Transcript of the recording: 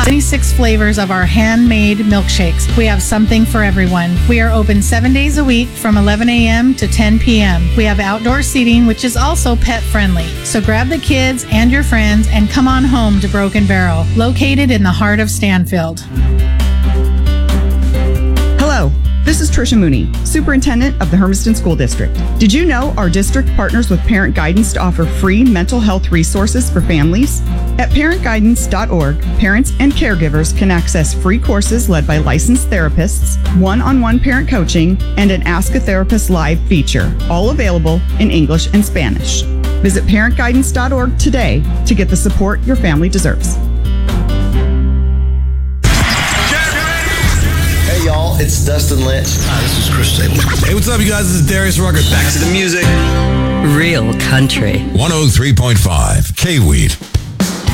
26 flavors of our handmade milkshakes. We have something for everyone. We are open 7 days a week from 11 a.m. to 10 p.m. We have outdoor seating, which is also pet friendly. So grab the kids and your friends and come on home to Broken Barrel, located in the heart of Stanfield. Hello, this is Tricia Mooney, Superintendent of the Hermiston School District. Did you know our district partners with Parent Guidance to offer free mental health resources for families? At parentguidance.org, parents and caregivers can access free courses led by licensed therapists, one-on-one parent coaching, and an Ask a Therapist Live feature, all available in English and Spanish. Visit parentguidance.org today to get the support your family deserves. Hey y'all, it's Dustin Lynch. Hi, this is Chris Stapleton. Hey, what's up, you guys? This is Darius Rucker. Back to the music. Real country. 103.5 K-Weed.